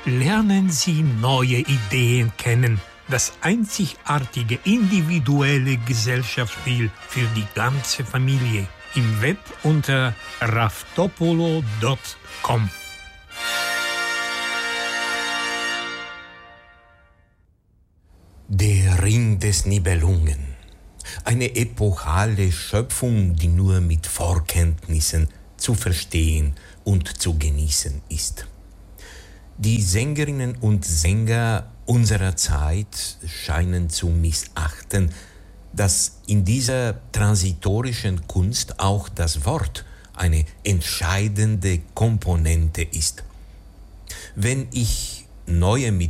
Lernen Sie neue Ideen kennen. Das einzigartige individuelle Gesellschaftsspiel für die ganze Familie. Im Web unter raftopolo.com. Der Ring des Nibelungen. Eine epochale Schöpfung, die nur mit Vorkenntnissen zu verstehen und zu genießen ist. Die Sängerinnen und Sänger unserer Zeit scheinen zu missachten, dass in dieser transitorischen Kunst auch das Wort eine entscheidende Komponente ist. Wenn ich neue